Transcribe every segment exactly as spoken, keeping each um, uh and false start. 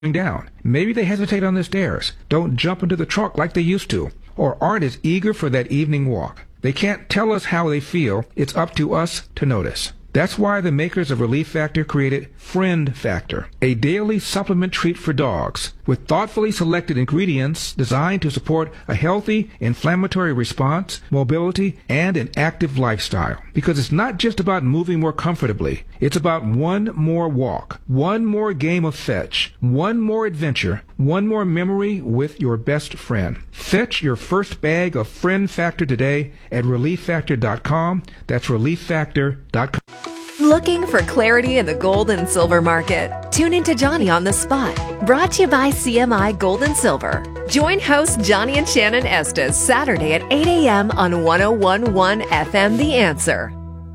down. Maybe they hesitate on the stairs, don't jump into the truck like they used to, or aren't as eager for that evening walk. They can't tell us how they feel. It's up to us to notice. That's why the makers of Relief Factor created Friend Factor, a daily supplement treat for dogs with thoughtfully selected ingredients designed to support a healthy inflammatory response, mobility, and an active lifestyle. Because it's not just about moving more comfortably. It's about one more walk, one more game of fetch, one more adventure, one more memory with your best friend. Fetch your first bag of Friend Factor today at relief factor dot com. That's relief factor dot com. Looking for clarity in the gold and silver market? Tune into Johnny on the Spot, brought to you by C M I Gold and Silver. Join host Johnny and Shannon Estes Saturday at eight a.m. on one oh one point one F M The Answer.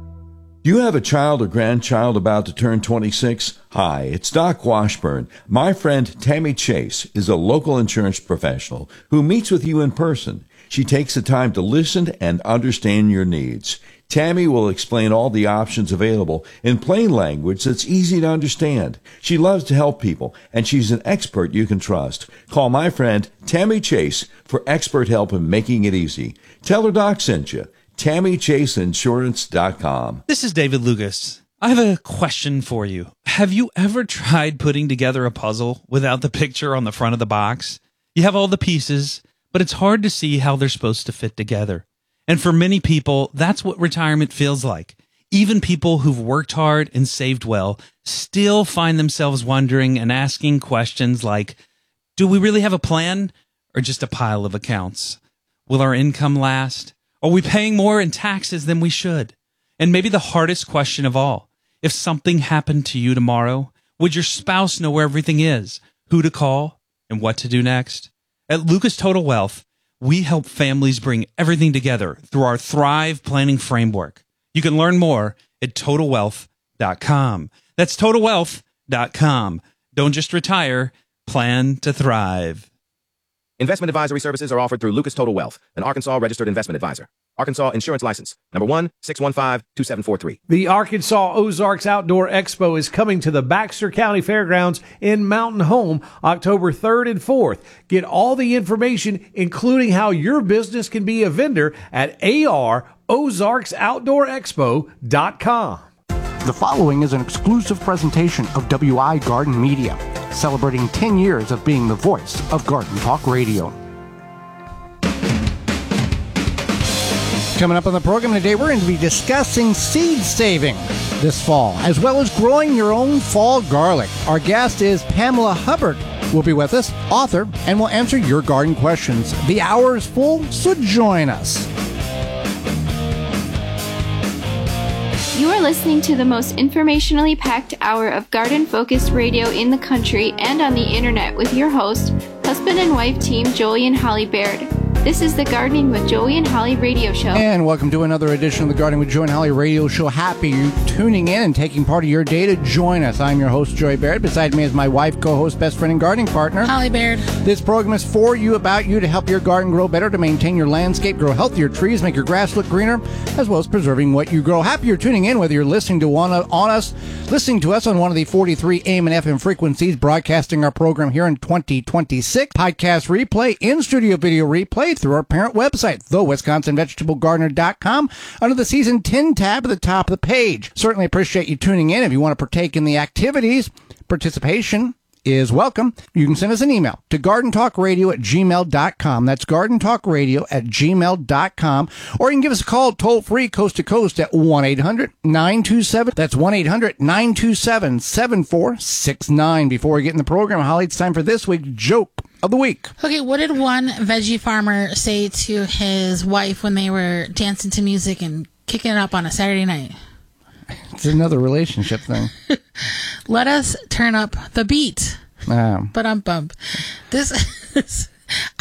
Do you have a child or grandchild about to turn twenty-six? Hi, it's Doc Washburn. My friend Tammy Chase is a local insurance professional who meets with you in person. She takes the time to listen and understand your needs. Tammy will explain all the options available in plain language that's easy to understand. She loves to help people, and she's an expert you can trust. Call my friend Tammy Chase for expert help in making it easy. Tell her Doc sent you. Tammy Chase Insurance dot com. This is David Lucas. I have a question for you. Have you ever tried putting together a puzzle without the picture on the front of the box? You have all the pieces, but it's hard to see how they're supposed to fit together. And for many people, that's what retirement feels like. Even people who've worked hard and saved well still find themselves wondering and asking questions like, do we really have a plan or just a pile of accounts? Will our income last? Are we paying more in taxes than we should? And maybe the hardest question of all, if something happened to you tomorrow, would your spouse know where everything is, who to call, and what to do next? At Lucas Total Wealth, we help families bring everything together through our Thrive Planning Framework. You can learn more at total wealth dot com. That's total wealth dot com. Don't just retire, plan to thrive. Investment advisory services are offered through Lucas Total Wealth, an Arkansas registered investment advisor. Arkansas Insurance License, number one, six one five, two seven four three. The Arkansas Ozarks Outdoor Expo is coming to the Baxter County Fairgrounds in Mountain Home October third and fourth. Get all the information, including how your business can be a vendor, at A R ozarks outdoor expo dot com. The following is an exclusive presentation of W I Garden Media, celebrating ten years of being the voice of Garden Talk Radio. Coming up on the program today, we're going to be discussing seed saving this fall, as well as growing your own fall garlic. Our guest is Pamela Hubbard. Will be with us, author, and will answer your garden questions. The hour is full, so join us. You are listening to the most informationally packed hour of garden-focused radio in the country and on the internet with your host, husband and wife team Joey and Holly Baird. This is the Gardening with Joey and Holly radio show. And welcome to another edition of the Gardening with Joey and Holly radio show. Happy you tuning in and taking part of your day to join us. I'm your host, Joey Baird. Beside me is my wife, co-host, best friend, and gardening partner, Holly Baird. This program is for you, about you, to help your garden grow better, to maintain your landscape, grow healthier trees, make your grass look greener, as well as preserving what you grow. Happy you're tuning in, whether you're listening to one on us, listening to us on one of the forty-three A M and F M frequencies, broadcasting our program here in twenty twenty-six, podcast replay, in-studio video replay through our parent website, the wisconsin vegetable gardener dot com, under the Season ten tab at the top of the page. Certainly appreciate you tuning in. If you want to partake in the activities, participation is welcome. You can send us an email to garden talk radio at gmail dot com. That's garden talk radio at gmail dot com. Or you can give us a call toll free, coast to coast, at one eight hundred nine two seven. That's one eight hundred nine two seven seven four six nine. Before we get in the program, Holly, it's time for this week's joke of the week. Okay, what did one veggie farmer say to his wife when they were dancing to music and kicking it up on a Saturday night? It's another relationship thing. Let us turn up the beat. Um, but I'm bummed. This, I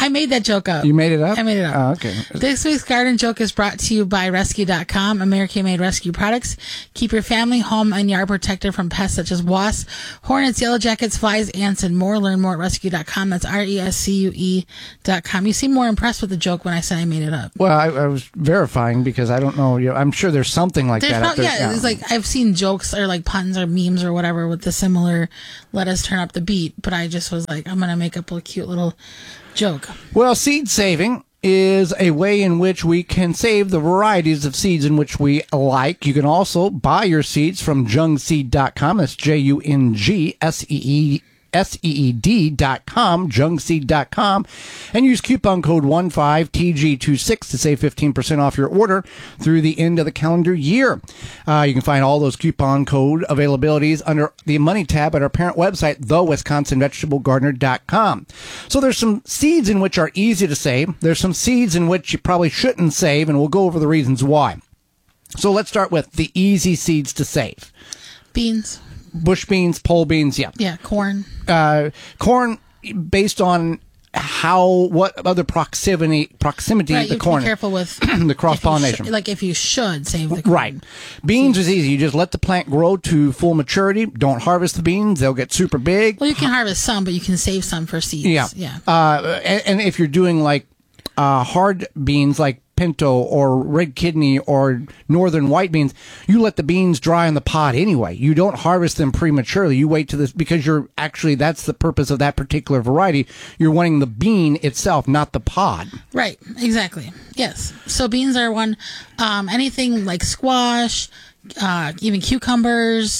I made that joke up. You made it up? I made it up. Oh, okay. This week's garden joke is brought to you by Rescue dot com, American-made rescue products. Keep your family, home, and yard protected from pests such as wasps, hornets, yellow jackets, flies, ants, and more. Learn more at rescue dot com. That's R E S C U E dot com. You seem more impressed with the joke when I said I made it up. Well, I, I was verifying because I don't know. You know, I'm sure there's something like There's that. no, out there. yeah, it's like I've seen jokes or like puns or memes or whatever with the similar "let us turn up the beat," but I just was like, I'm gonna make up a cute little joke. Well, seed saving is a way in which we can save the varieties of seeds in which we like. You can also buy your seeds from jung seed dot com. That's J U N G S E E S E E D dot com, jung seed dot com, and use coupon code fifteen T G twenty-six to save fifteen percent off your order through the end of the calendar year. Uh, you can find all those coupon code availabilities under the Money tab at our parent website, the wisconsin vegetable gardener dot com. So there's some seeds in which are easy to save. There's some seeds in which you probably shouldn't save, and we'll go over the reasons why. So let's start with the easy seeds to save. Beans. Bush beans, pole beans, yeah. Yeah, corn. Uh, corn, based on how, what other proximity, proximity Right, the you have corn. to be careful with the cross-pollination. if you sh- like if you should save the corn. Right. Beans is easy. You just let the plant grow to full maturity. Don't harvest the beans. They'll get super big. Well, you can harvest some, but you can save some for seeds. Yeah. Yeah. Uh, and, and if you're doing like uh, hard beans like pinto or red kidney or northern white beans, you let the beans dry in the pod anyway. You don't harvest them prematurely. You wait to this because you're actually, that's the purpose of that particular variety. You're wanting the bean itself, not the pod. Right. Exactly. Yes. So beans are one. Um, anything like squash, uh, even cucumbers,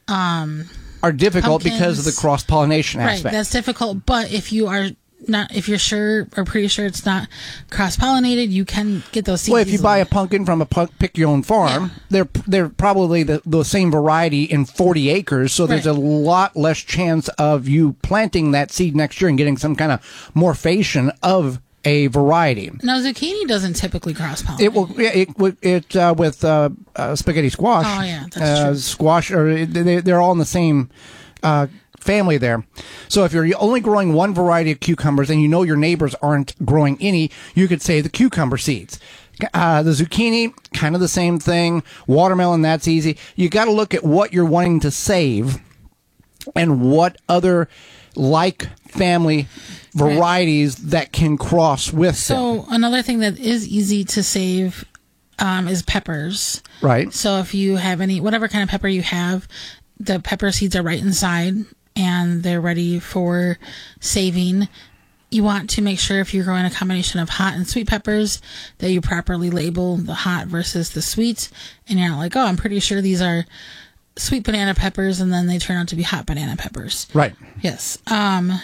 um, are difficult pumpkins. because of the cross-pollination Right. aspect. That's difficult. But if you are not, if you're sure or pretty sure it's not cross-pollinated, you can get those seeds. Well, if you easily. buy a pumpkin from a pu- pick your own farm, Yeah. they're they're probably the, the same variety in forty acres, so there's Right. a lot less chance of you planting that seed next year and getting some kind of morphation of a variety. Now, zucchini doesn't typically cross-pollinate. It will yeah, it it, it uh, with uh, uh, spaghetti squash. Oh, yeah, that's uh, true. Squash, or they, they're all in the same uh, family there. So if you're only growing one variety of cucumbers and you know your neighbors aren't growing any, you could save the cucumber seeds. Uh, the zucchini, kind of the same thing. Watermelon, that's easy. You got to look at what you're wanting to save and what other like family varieties right. that can cross with so them. Another thing that is easy to save um, is peppers. Right. So if you have any, whatever kind of pepper you have, the pepper seeds are right inside and they're ready for saving. You want to make sure if you're growing a combination of hot and sweet peppers that you properly label the hot versus the sweet. And you're not like, oh, I'm pretty sure these are sweet banana peppers, and then they turn out to be hot banana peppers. Right. Yes. Um,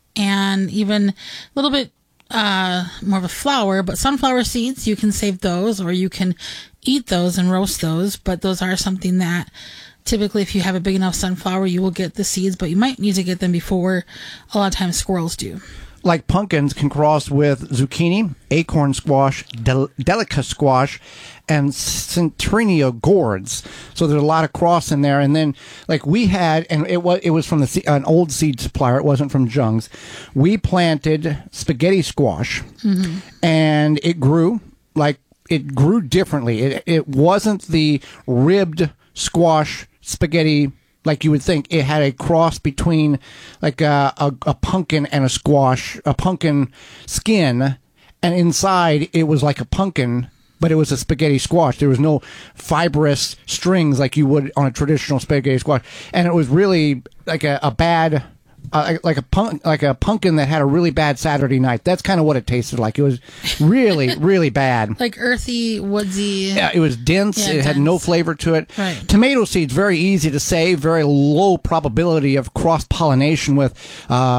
and even a little bit uh, more of a flour, but sunflower seeds, you can save those, or you can eat those and roast those. But those are something that typically, if you have a big enough sunflower, you will get the seeds, but you might need to get them before a lot of times squirrels do. Like pumpkins can cross with zucchini, acorn squash, del- delica squash, and Centennial gourds. So there's a lot of cross in there. And then, like we had, and it was it was from the se- an old seed supplier. It wasn't from Jung's. We planted spaghetti squash, mm-hmm. and it grew like it grew differently. It it wasn't the ribbed squash spaghetti like you would think. It had a cross between like a, a, a pumpkin and a squash, a pumpkin skin, and inside it was like a pumpkin, but it was a spaghetti squash. There was no fibrous strings like you would on a traditional spaghetti squash. And it was really like a, a bad... Uh, like a punk, like a pumpkin that had a really bad Saturday night. That's kind of what it tasted like. It was really, really bad. Like earthy, woodsy. Yeah, it was dense. Yeah, it dense. had no flavor to it. Right. Tomato seeds, very easy to save. Very low probability of cross pollination with uh,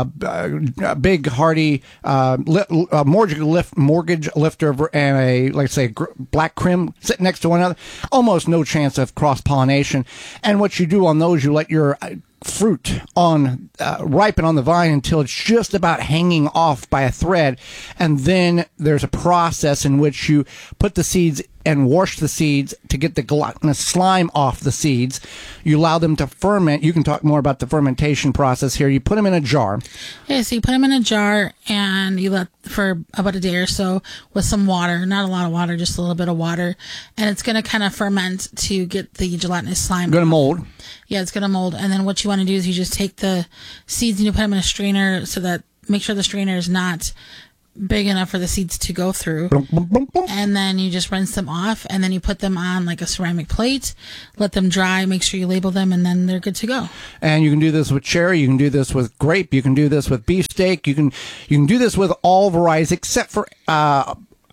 a big, hardy uh, li- uh, mortgage lift, mortgage lifter, and a like say gr- black crim sitting next to one another. Almost no chance of cross pollination. And what you do on those, you let your fruit on uh, ripen on the vine until it's just about hanging off by a thread, and then there's a process in which you put the seeds and wash the seeds to get the glutinous slime off the seeds. You allow them to ferment. You can talk more about the fermentation process here. You put them in a jar. Yeah, so you put them in a jar and you let for about a day or so with some water, not a lot of water, just a little bit of water, and it's going to kind of ferment to get the gelatinous slime. Going to mold. Yeah, it's going to mold. And then what you want to do is you just take the seeds and you put them in a strainer so that make sure the strainer is not big enough for the seeds to go through. And then you just rinse them off and then you put them on like a ceramic plate, let them dry, make sure you label them, and then they're good to go. And you can do this with cherry, you can do this with grape, you can do this with beefsteak, you can you can do this with all varieties except for uh,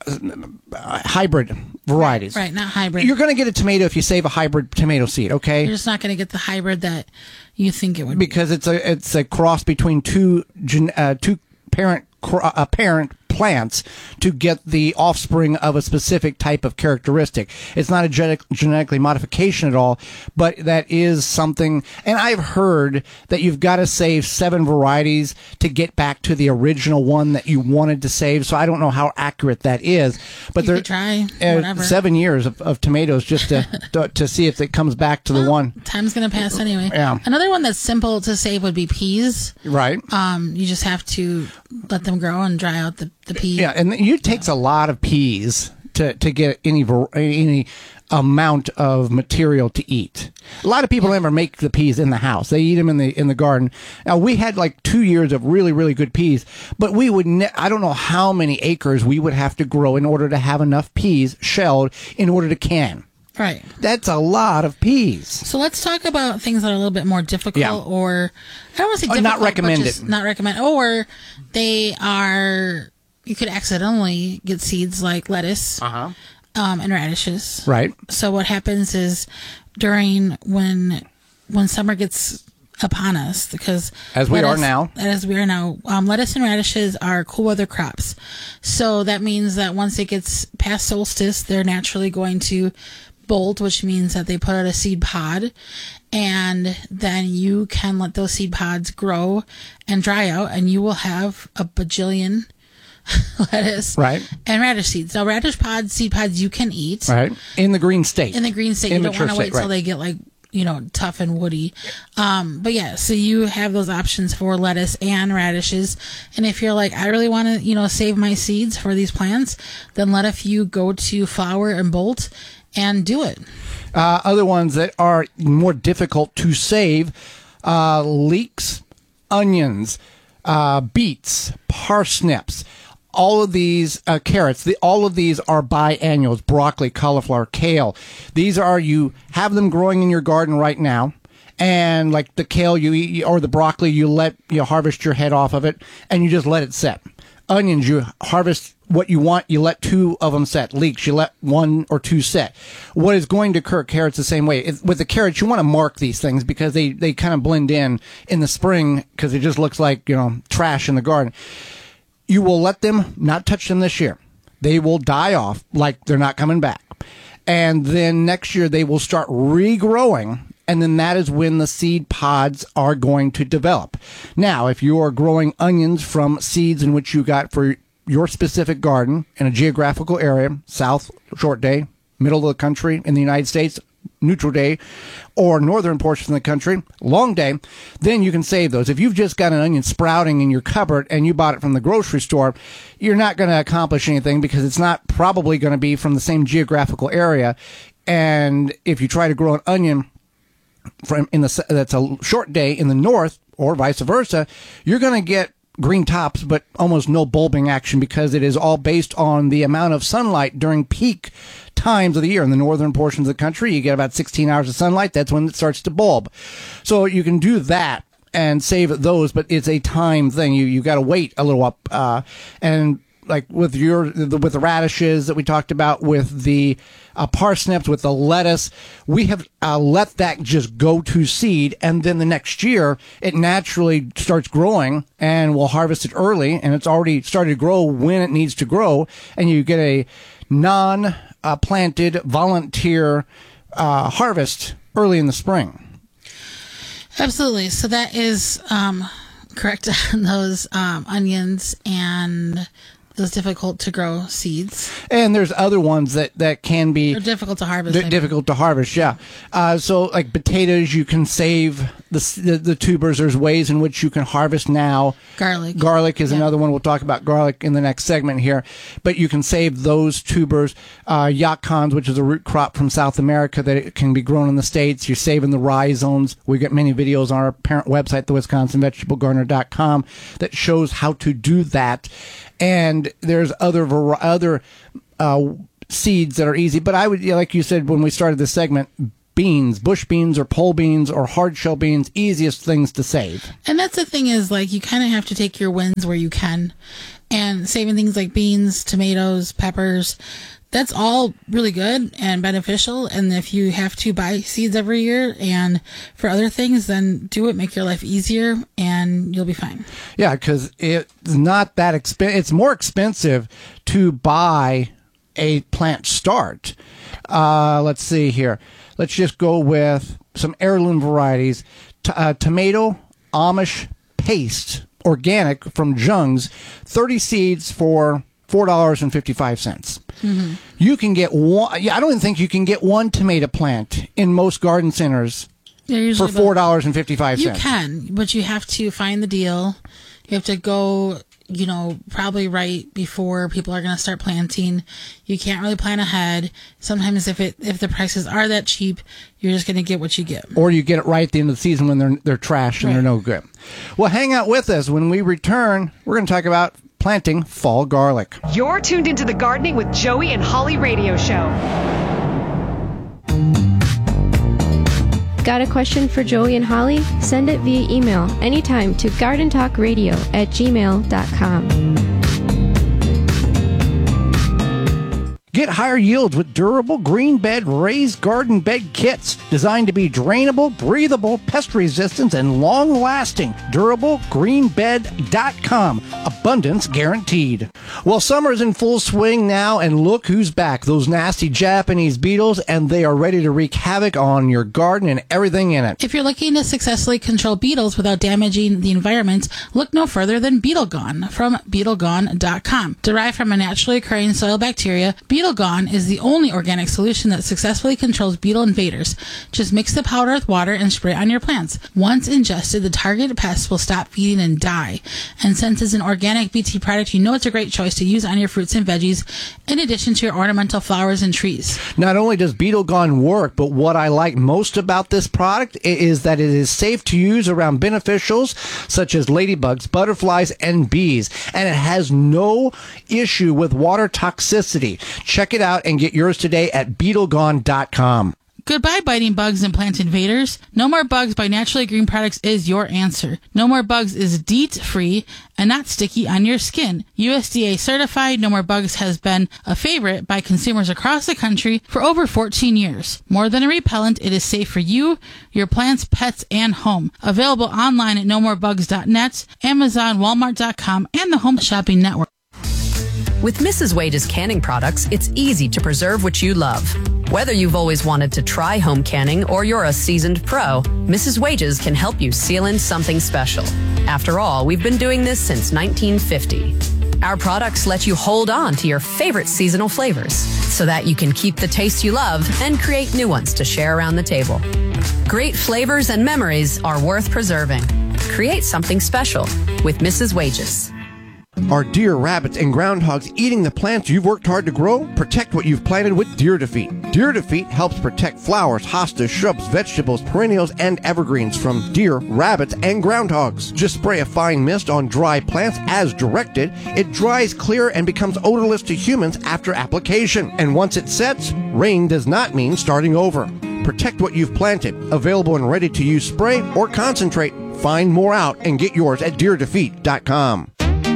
hybrid varieties. Right, right, not hybrid. You're going to get a tomato if you save a hybrid tomato seed, okay? You're just not going to get the hybrid that you think it would be. Because it's a it's a cross between two gen, uh, two parent uh, parent plants to get the offspring of a specific type of characteristic. It's not a genetic, genetically modification at all, but that is something. And I've heard that you've got to save seven varieties to get back to the original one that you wanted to save. So I don't know how accurate that is, but you there could try uh, whatever. seven years of, of tomatoes just to, to to see if it comes back to well, the one. Time's gonna pass anyway. Yeah. Another one that's simple to save would be peas. Right. Um, you just have to let them grow and dry out the the pea. Yeah, and it takes a lot of peas to, to get any var- any amount of material to eat. A lot of people never make the peas in the house. They eat them in the in the garden. Now, we had like two years of really, really good peas, but we would ne- I don't know how many acres we would have to grow in order to have enough peas shelled in order to can. Right. That's a lot of peas. So let's talk about things that are a little bit more difficult, Yeah. or I don't want to say Or difficult, not recommended. but just not recommend, or they are. You could accidentally get seeds like lettuce Uh-huh. um, and radishes. Right. So what happens is during when when summer gets upon us, because As we lettuce- are now. as we are now, um, lettuce and radishes are cool weather crops. So that means that once it gets past solstice, they're naturally going to bolt, which means that they put out a seed pod, and then you can let those seed pods grow and dry out, and you will have a bajillion lettuce Right. and radish seeds. Now, radish pods, seed pods, you can eat Right. In the green state. in the green state. You don't Immature want to wait state, till right. they get like, you know, tough and woody. Um, but yeah, so you have those options for lettuce and radishes. And if you're like, I really want to, you know, save my seeds for these plants, then let a few go to flower and bolt and do it. Uh, other ones that are more difficult to save, uh, leeks, onions, uh, beets, parsnips, all of these, uh, carrots, the, all of these are biannuals, broccoli, cauliflower, kale. These are, you have them growing in your garden right now. And like the kale you eat, or the broccoli, you let, you harvest your head off of it and you just let it set. Onions, you harvest what you want, you let two of them set. Leeks, you let one or two set. What is going to occur, carrots the same way. If, with the carrots, you want to mark these things because they, they kind of blend in in the spring because it just looks like, you know, trash in the garden. You will let them not touch them this year. They will die off like they're not coming back. And then next year they will start regrowing. And then that is when the seed pods are going to develop. Now, if you are growing onions from seeds in which you got for your specific garden in a geographical area, south, short day, middle of the country in the United States, neutral day, or northern portion of the country, long day, then you can save those. If you've just got an onion sprouting in your cupboard and you bought it from the grocery store, you're not going to accomplish anything because it's not probably going to be from the same geographical area. And if you try to grow an onion from in the that's a short day in the north or vice versa, you're going to get green tops but almost no bulbing action because it is all based on the amount of sunlight during peak times of the year. In the northern portions of the country, you get about sixteen hours of sunlight. That's when it starts to bulb. So you can do that and save those, but it's a time thing. You you got to wait a little up uh, and. Like with your with the radishes that we talked about, with the uh, parsnips, with the lettuce, we have uh, let that just go to seed, and then the next year it naturally starts growing, and we'll harvest it early, and it's already started to grow when it needs to grow, and you get a non-planted uh, volunteer uh, harvest early in the spring. Absolutely. So that is um, correct on those um, onions and those difficult to grow seeds. And there's other ones that, that can be They're difficult to harvest. d- difficult to harvest, yeah. Uh, so like potatoes, you can save the, the the tubers. There's ways in which you can harvest now. Garlic. Garlic is Yeah. another one. We'll talk about garlic in the next segment here. But you can save those tubers. Uh, yacons, which is a root crop from South America that it can be grown in the States. You're saving the rhizomes. We got many videos on our parent website, the wisconsin vegetable gardener dot com, that shows how to do that. And there's other var- other uh, seeds that are easy. But I would, like you said when we started this segment, beans, bush beans or pole beans or hard shell beans, easiest things to save. And that's the thing is, like, you kind of have to take your wins where you can. And saving things like beans, tomatoes, peppers, that's all really good and beneficial. And if you have to buy seeds every year and for other things, then do it. Make your life easier and you'll be fine. Yeah, because it's not that expensive. It's more expensive to buy a plant start. Uh, let's see here. Let's just go with some heirloom varieties. T- uh, tomato Amish paste, organic from Jung's, thirty seeds for four dollars and fifty-five cents. Mm-hmm. You can get one. Yeah, I don't even think you can get one tomato plant in most garden centers for four dollars and fifty-five cents. You can, but you have to find the deal. You have to go, you know, probably right before people are going to start planting. You can't really plan ahead. Sometimes if it if the prices are that cheap, you're just going to get what you get. Or you get it right at the end of the season when they're they're trash and Right. they're no good. Well, hang out with us. When we return, we're going to talk about planting fall garlic. You're tuned into the Gardening with Joey and Holly radio show. Got a question for Joey and Holly? Send it via email anytime to garden talk radio at gmail dot com. Get higher yields with durable green bed raised garden bed kits designed to be drainable, breathable, pest resistant, and long lasting. durable green bed dot com. Abundance guaranteed. Well, summer's in full swing now, and look who's back. Those nasty Japanese beetles, and they are ready to wreak havoc on your garden and everything in it. If you're looking to successfully control beetles without damaging the environment, look no further than Beetle Gone from beetle gone dot com. Derived from a naturally occurring soil bacteria, Beetle Gone is the only organic solution that successfully controls beetle invaders. Just mix the powder with water and spray it on your plants. Once ingested, the targeted pests will stop feeding and die. And since it's an organic B T product, you know it's a great choice to use on your fruits and veggies, in addition to your ornamental flowers and trees. Not only does Beetle Gone work, but what I like most about this product is that it is safe to use around beneficials such as ladybugs, butterflies, and bees. And it has no issue with water toxicity. Check it out and get yours today at beetle gone dot com. Goodbye biting bugs and plant invaders. No More Bugs by Naturally Green Products is your answer. No More Bugs is DEET free and not sticky on your skin. U S D A certified, No More Bugs has been a favorite by consumers across the country for over fourteen years. More than a repellent, it is safe for you, your plants, pets, and home. Available online at no more bugs dot net, Amazon, Walmart dot com, and the Home Shopping Network. With Missus Wage's canning products, it's easy to preserve what you love. Whether you've always wanted to try home canning or you're a seasoned pro, Missus Wage's can help you seal in something special. After all, we've been doing this since nineteen fifty. Our products let you hold on to your favorite seasonal flavors so that you can keep the taste you love and create new ones to share around the table. Great flavors and memories are worth preserving. Create something special with Missus Wage's. Are deer, rabbits, and groundhogs eating the plants you've worked hard to grow? Protect what you've planted with Deer Defeat. Deer Defeat helps protect flowers, hostas, shrubs, vegetables, perennials, and evergreens from deer, rabbits, and groundhogs. Just spray a fine mist on dry plants as directed. It dries clear and becomes odorless to humans after application. And once it sets, rain does not mean starting over. Protect what you've planted. Available in ready-to-use spray or concentrate. Find more out and get yours at deer defeat dot com.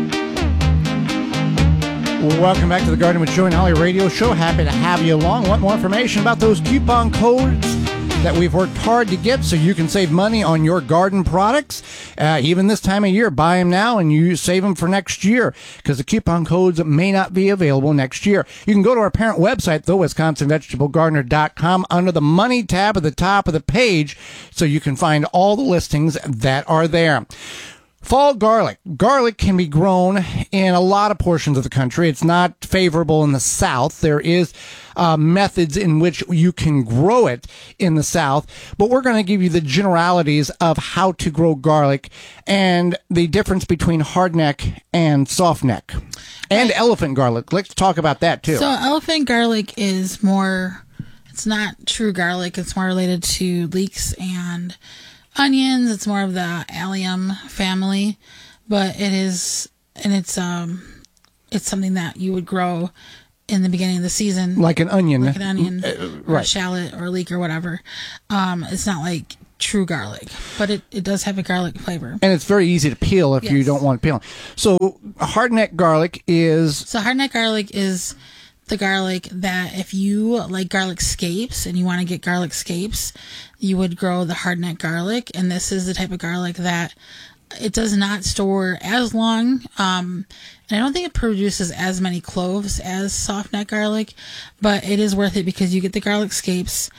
Welcome back to the Garden with Joey and Holly radio show. Happy to have you along. Want more information about those coupon codes that we've worked hard to get so you can save money on your garden products? Uh, even this time of year, buy them now and you save them for next year because the coupon codes may not be available next year. You can go to our parent website, the wisconsin vegetable gardener dot com, under the Money tab at the top of the page so you can find all the listings that are there. Fall garlic. Garlic can be grown in a lot of portions of the country. It's not favorable in the South. There is uh, methods in which you can grow it in the South, but we're going to give you the generalities of how to grow garlic and the difference between hardneck and softneck and right. elephant garlic. Let's talk about that too. So elephant garlic is more, it's not true garlic. It's more related to leeks and onions. It's more of the allium family, but it is, and it's um, it's something that you would grow in the beginning of the season, like an onion, like an onion, uh, or right. a shallot, or a leek, or whatever. Um, it's not like true garlic, but it, it does have a garlic flavor, and it's very easy to peel if yes. you don't want to peel. So hardneck garlic is so hardneck garlic is the garlic that if you like garlic scapes and you want to get garlic scapes, you would grow the hardneck garlic. And this is the type of garlic that it does not store as long. Um, and I don't think it produces as many cloves as softneck garlic, but it is worth it because you get the garlic scapes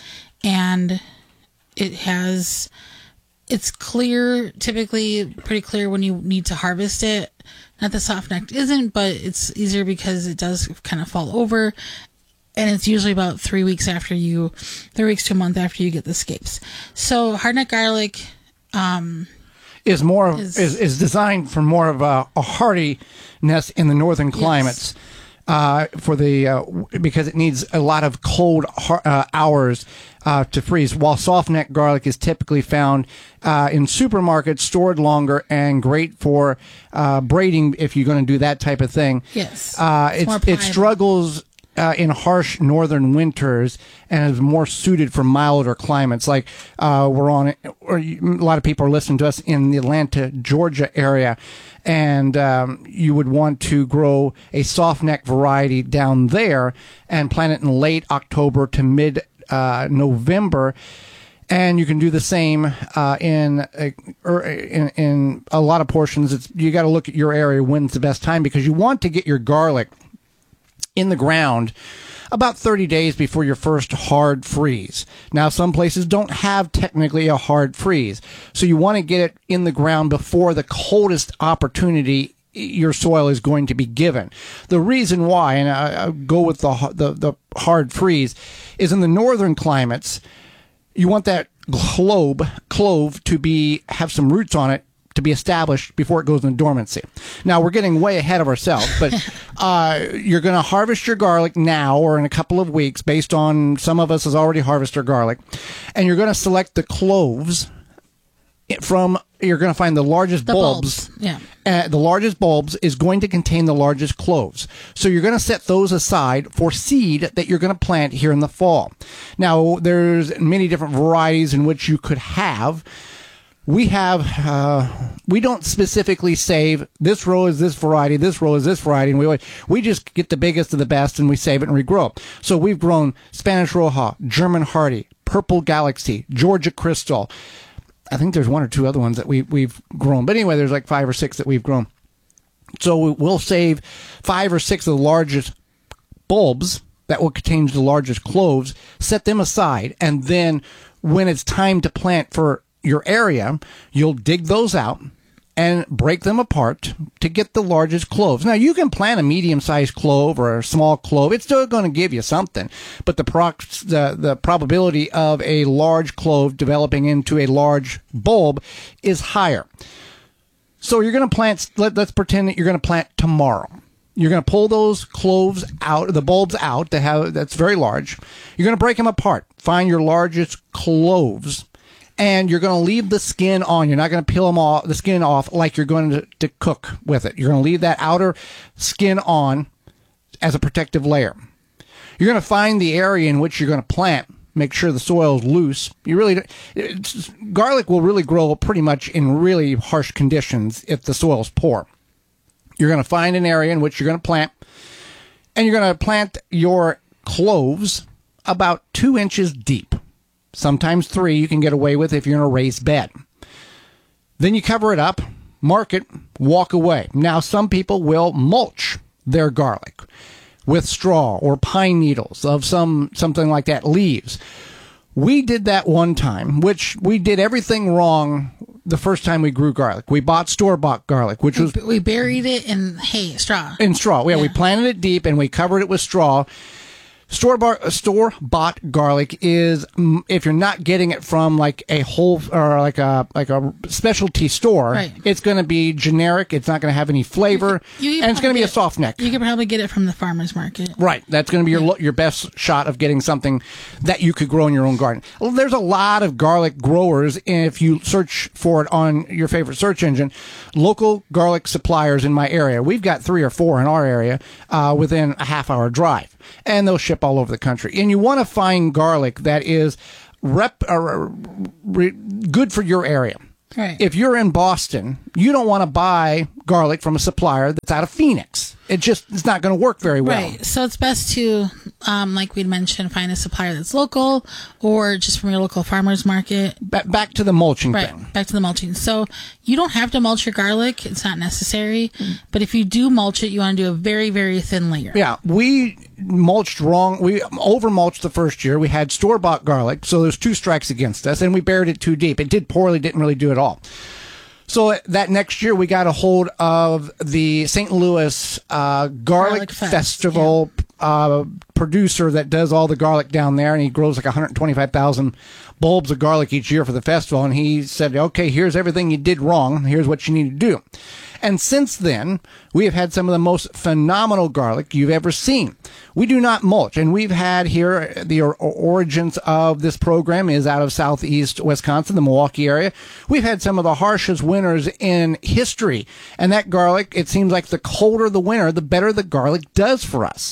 and it has, it's clear, typically pretty clear when you need to harvest it. Not that softneck isn't, but it's easier because it does kind of fall over. And it's usually about three weeks after you, three weeks to a month after you get the scapes. So hardneck garlic um, is more of, is, is is designed for more of a, a hardiness in the northern climates. Yes. Uh, for the uh, because it needs a lot of cold uh, hours uh, to freeze. While softneck garlic is typically found uh, in supermarkets, stored longer, and great for uh, braiding if you're going to do that type of thing. Yes, uh, it's it's it struggles uh, in harsh northern winters and is more suited for milder climates. Like uh, we're on, or a lot of people are listening to us in the Atlanta, Georgia area. And um, you would want to grow a softneck variety down there and plant it in late October to mid uh, November. And you can do the same uh, in, uh, in in a lot of portions. It's, you got to look at your area, when's the best time, because you want to get your garlic in the ground about thirty days before your first hard freeze. Now, some places don't have technically a hard freeze, so you want to get it in the ground before the coldest opportunity your soil is going to be given. The reason why, and I, I go with the, the the hard freeze, is in the northern climates, you want that clove clove to be have some roots on it to be established before it goes into dormancy. Now, we're getting way ahead of ourselves, but uh, you're going to harvest your garlic now or in a couple of weeks based on some of us has already harvested our garlic, and you're going to select the cloves from, you're going to find the largest the bulbs. bulbs. Yeah. Uh, the largest bulbs is going to contain the largest cloves. So you're going to set those aside for seed that you're going to plant here in the fall. Now, there's many different varieties in which you could have. We have, uh, we don't specifically save this row is this variety, this row is this variety, and we we just get the biggest of the best and we save it and regrow. So we've grown Spanish Roja, German Hardy, Purple Galaxy, Georgia Crystal. I think there's one or two other ones that we, we've grown. But anyway, there's like five or six that we've grown. So we'll save five or six of the largest bulbs that will contain the largest cloves, set them aside, and then when it's time to plant for your area, you'll dig those out and break them apart to get the largest cloves. Now, you can plant a medium-sized clove or a small clove. It's still going to give you something, but the, prox- the the probability of a large clove developing into a large bulb is higher. So you're going to plant, let, let's pretend that you're going to plant tomorrow. You're going to pull those cloves out, the bulbs out that have, that's very large. You're going to break them apart. Find your largest cloves. And you're going to leave the skin on. You're not going to peel them off, the skin off like you're going to, to cook with it. You're going to leave that outer skin on as a protective layer. You're going to find the area in which you're going to plant. Make sure the soil is loose. You really, it's, garlic will really grow pretty much in really harsh conditions if the soil is poor. You're going to find an area in which you're going to plant, and you're going to plant your cloves about two inches deep. Sometimes three you can get away with if you're in a raised bed. Then you cover it up, mark it, walk away. Now, some people will mulch their garlic with straw or pine needles of some something like that, leaves. We did that one time, which we did everything wrong the first time we grew garlic. We bought store-bought garlic, which we, was... We buried it in hay, straw. In straw. Yeah, yeah, we planted it deep and we covered it with straw. Store-bought, store-bought garlic is, mm, if you're not getting it from like a whole or like a like a specialty store, right. it's going to be generic. It's not going to have any flavor, You- you and it's going to be a get- soft neck. You could probably get it from the farmer's market. Right. That's going to be your lo- your best shot of getting something that you could grow in your own garden. Well, there's a lot of garlic growers. If you search for it on your favorite search engine, local garlic suppliers in my area. We've got three or four in our area uh, within a half hour drive, and they'll ship all over the country. And you want to find garlic that is rep uh, re- good for your area. Right. If you're in Boston, you don't want to buy garlic from a supplier that's out of Phoenix. It just it's not going to work very well. Right. So it's best to, um, like we'd mentioned, find a supplier that's local or just from your local farmer's market. Ba- back to the mulching Right. thing. Back to the mulching. So you don't have to mulch your garlic. It's not necessary. But if you do mulch it, you want to do a very, very thin layer. Yeah, we mulched wrong. We over mulched the first year. We had store bought garlic, so there's two strikes against us, and we buried it too deep. It did poorly, didn't really do it all. So that next year, we got a hold of the Saint Louis uh, Garlic, Garlic Fest, Festival uh, producer that does all the garlic down there, and he grows like one hundred twenty-five thousand bulbs of garlic each year for the festival. And he said, okay, here's everything you did wrong. Here's what you need to do. And since then, we have had some of the most phenomenal garlic you've ever seen. We do not mulch, and we've had here, the or- origins of this program is out of southeast Wisconsin, the Milwaukee area. We've had some of the harshest winters in history, and that garlic, it seems like the colder the winter, the better the garlic does for us.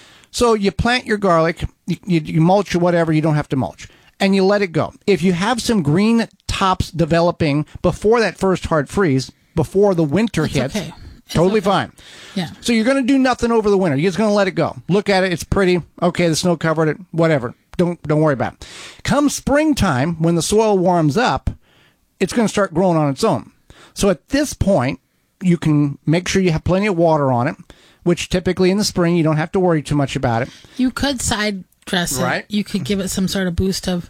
So you plant your garlic, you, you, you mulch or whatever, you don't have to mulch, and you let it go. If you have some green tops developing before that first hard freeze, before the winter It's hits, okay. It's totally okay. fine. Yeah. So you're going to do nothing over the winter. You're just going to let it go. Look at it. It's pretty. Okay, the snow covered it. Whatever. Don't don't worry about it. Come springtime, when the soil warms up, it's going to start growing on its own. So at this point, you can make sure you have plenty of water on it, which typically in the spring you don't have to worry too much about it. You could side dress it. Right. You could give it some sort of boost of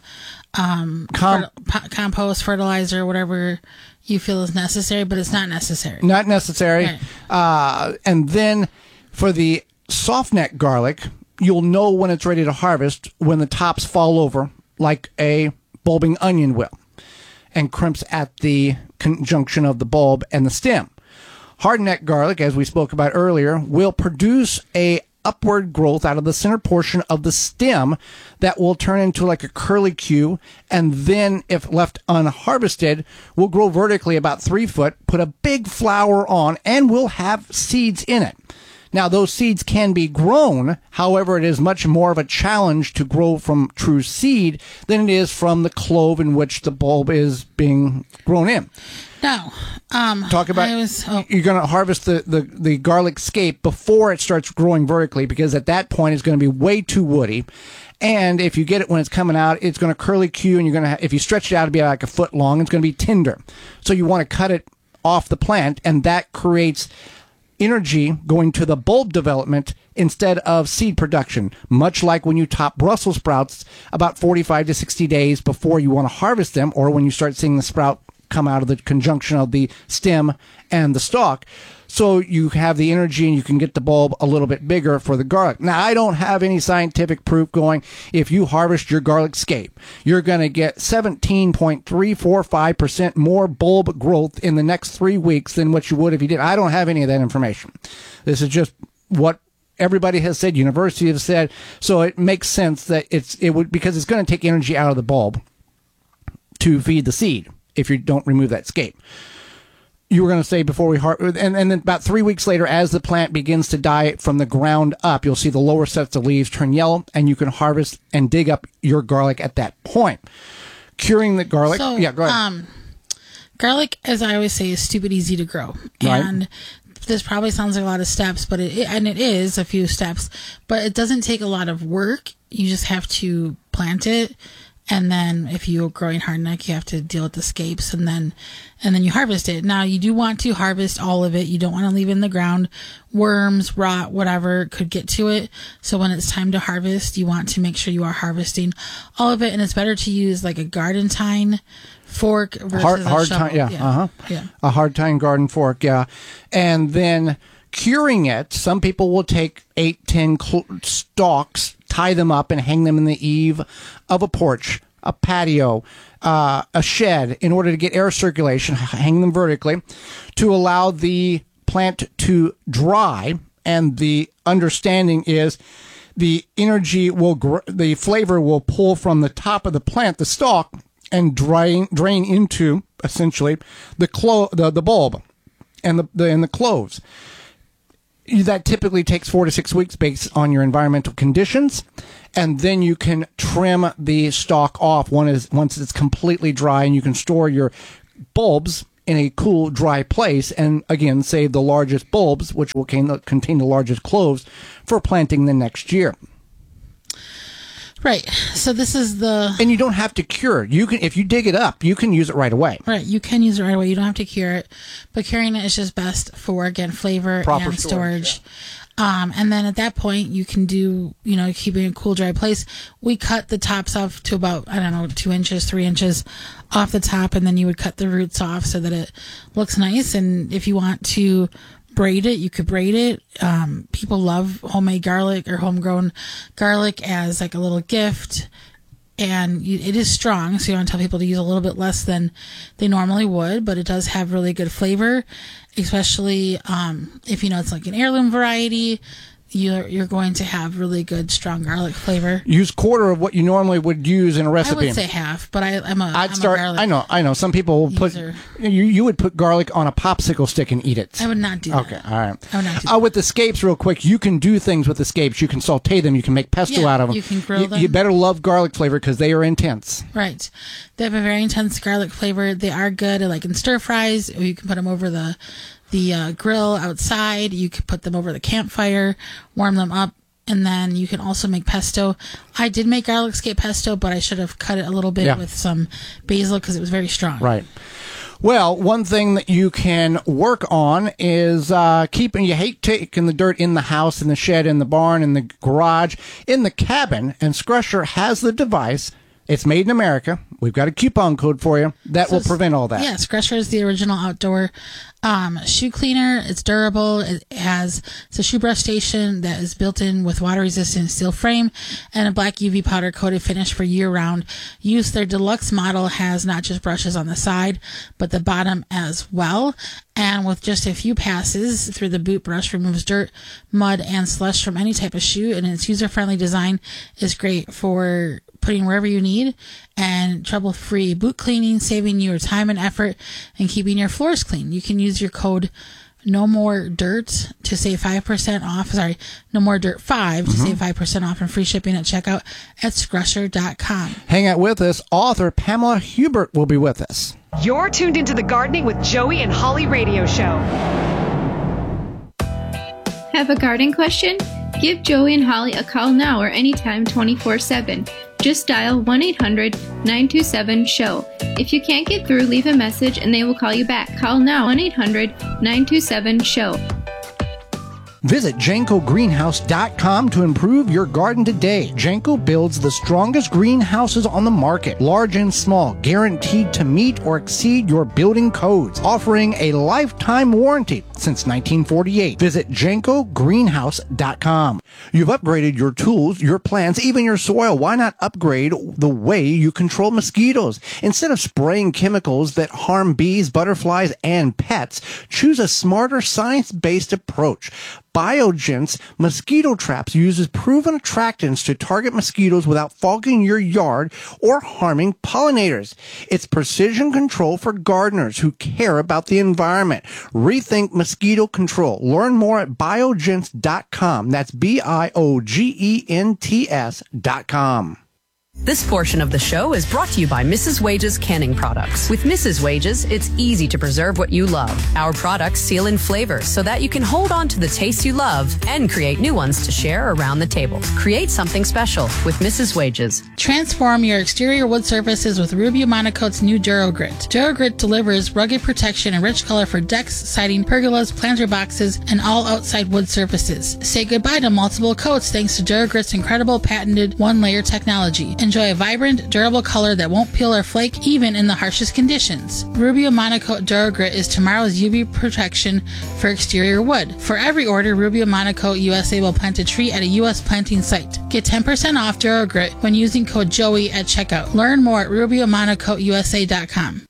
um, Com- fer- po- compost, fertilizer, whatever you feel is necessary, but it's not necessary. Not necessary. Right. Uh, and then for the soft neck garlic, you'll know when it's ready to harvest when the tops fall over like a bulbing onion will and crimps at the conjunction of the bulb and the stem. Hard neck garlic, as we spoke about earlier, will produce a upward growth out of the center portion of the stem that will turn into like a curlicue, and then if left unharvested will grow vertically about three foot, put a big flower on, and will have seeds in it. Now, those seeds can be grown. However, it is much more of a challenge to grow from true seed than it is from the clove in which the bulb is being grown in. No. Um, Talk about I was, oh, you're going to harvest the, the, the garlic scape before it starts growing vertically, because at that point it's going to be way too woody. And if you get it when it's coming out, it's going to curlicue, and you're going to ha- if you stretch it out, it'll be like a foot long. It's going to be tender. So you want to cut it off the plant, and that creates energy going to the bulb development instead of seed production, much like when you top Brussels sprouts about forty-five to sixty days before you want to harvest them, or when you start seeing the sprout come out of the conjunction of the stem and the stalk. So you have the energy and you can get the bulb a little bit bigger for the garlic. Now, I don't have any scientific proof going, if you harvest your garlic scape, you're going to get seventeen point three four five percent more bulb growth in the next three weeks than what you would if you did. I don't have any of that information. This is just what everybody has said, university has said. So it makes sense that it's, it would, because it's going to take energy out of the bulb to feed the seed if you don't remove that scape. You were going to say before we har- and, and then about three weeks later, as the plant begins to die from the ground up, you'll see the lower sets of leaves turn yellow, and you can harvest and dig up your garlic at that point. Curing the garlic. so, yeah, go ahead. Um, garlic, as I always say, is stupid easy to grow. Right. And this probably sounds like a lot of steps, but it, and it is a few steps, but it doesn't take a lot of work. You just have to plant it. And then if you're growing hardneck, you have to deal with the scapes, and then and then you harvest it. Now, you do want to harvest all of it. You don't want to leave it in the ground. Worms, rot, whatever could get to it. So when it's time to harvest, you want to make sure you are harvesting all of it. And it's better to use like a garden tine fork versus hard, a hard shovel. tine, yeah, yeah. uh-huh. Yeah. A hard tine garden fork, yeah. And then curing it, some people will take eight, ten cl- stalks, tie them up, and hang them in the eave of a porch, a patio, uh, a shed, in order to get air circulation, hang them vertically, to allow the plant to dry. And the understanding is the energy will, gr- the flavor will pull from the top of the plant, the stalk, and drain drain into essentially the clo- the, the bulb and the, the and the cloves. That typically takes four to six weeks based on your environmental conditions, and then you can trim the stalk off one is, once it's completely dry, and you can store your bulbs in a cool, dry place, and again, save the largest bulbs, which will contain, contain the largest cloves, for planting the next year. Right. So this is the... And you don't have to cure. You can, if you dig it up, you can use it right away. Right. You can use it right away. You don't have to cure it. But curing it is just best for, again, flavor Proper and storage. storage. Yeah. Um, and then at that point, you can do, you know, keep it in a cool, dry place. We cut the tops off to about, I don't know, two inches, three inches off the top. And then you would cut the roots off so that it looks nice. And if you want to braid it, you could braid it. Um, people love homemade garlic or homegrown garlic as like a little gift. And you, it is strong, so you want to tell people to use a little bit less than they normally would, but it does have really good flavor, especially um, if you know it's like an heirloom variety. You're you're going to have really good, strong garlic flavor. Use quarter of what you normally would use in a I recipe. would say half, but I, I'm a I'd I'm start. a garlic I know. I know. Some people will put. user. You you would put garlic on a popsicle stick and eat it. I would not do that. Okay. All right. I would not do Uh, with the scapes, real quick, you can do things with the scapes. You can saute them. You can make pesto Yeah, out of them. you can grill You, them. you better love garlic flavor because they are intense. Right. They have a very intense garlic flavor. They are good, like in stir fries, or you can put them over the the uh, grill outside. You could put them over the campfire, warm them up, and then you can also make pesto. I did make garlic scape pesto, but I should have cut it a little bit Yeah. with some basil because it was very strong. Right. Well, one thing that you can work on is uh, keeping, you hate taking the dirt in the house, in the shed, in the barn, in the garage, in the cabin, and Scrusher has the device. It's made in America. We've got a coupon code for you that So will prevent all that. Yeah, Scrusher is the original outdoor um, shoe cleaner. It's durable. It has it's a shoe brush station that is built in with water resistant steel frame and a black U V powder coated finish for year round use. Their deluxe model has not just brushes on the side, but the bottom as well. And with just a few passes through the boot brush, removes dirt, mud, and slush from any type of shoe. And its user-friendly design is great for putting wherever you need, and trouble-free boot cleaning, saving you time and effort, and keeping your floors clean. You can use your code No More Dirt to save five percent off. Sorry, No More Dirt five to Mhm. save five percent off and free shipping at checkout at scrusher dot com. Hang out with us. Author Pamela Hubert will be with us. You're tuned into the Gardening with Joey and Holly radio show. Have a garden question? Give Joey and Holly a call now or anytime twenty-four seven. Just dial one eight hundred nine two seven show. If you can't get through, leave a message and they will call you back. Call now, one eight hundred nine two seven show. Visit Janko Greenhouse dot com to improve your garden today. Janko builds the strongest greenhouses on the market, large and small, guaranteed to meet or exceed your building codes, offering a lifetime warranty since nineteen forty-eight. Visit Janko Greenhouse dot com. You've upgraded your tools, your plants, even your soil. Why not upgrade the way you control mosquitoes? Instead of spraying chemicals that harm bees, butterflies, and pets, choose a smarter, science-based approach. Biogen's mosquito traps uses proven attractants to target mosquitoes without fogging your yard or harming pollinators. It's precision control for gardeners who care about the environment. Rethink mosquito control. Learn more at biogens dot com. That's B I O G E N T S dot com. This portion of the show is brought to you by Missus Wages Canning Products. With Missus Wages, it's easy to preserve what you love. Our products seal in flavors so that you can hold on to the taste you love and create new ones to share around the table. Create something special with Missus Wages. Transform your exterior wood surfaces with Rubio Monocoat's new DuraGrit. DuraGrit delivers rugged protection and rich color for decks, siding, pergolas, planter boxes, and all outside wood surfaces. Say goodbye to multiple coats thanks to DuraGrit's incredible patented one-layer technology. Enjoy a vibrant, durable color that won't peel or flake even in the harshest conditions. Rubio Monocoat DuraGrit is tomorrow's U V protection for exterior wood. For every order, Rubio Monocoat U S A will plant a tree at a U S planting site. Get ten percent off DuraGrit when using code Joey at checkout. Learn more at rubio monocoat u s a dot com.